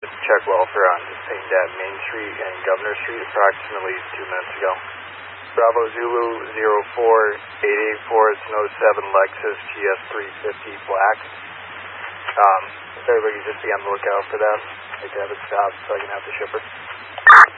Check welfare on detained at Main Street and Governor Street approximately 2 minutes ago. Bravo Zulu 04884, it's an '07 Lexus GS 350 black. If everybody could just be on the lookout for that, I'd like to have it stopped so I can have the shipper.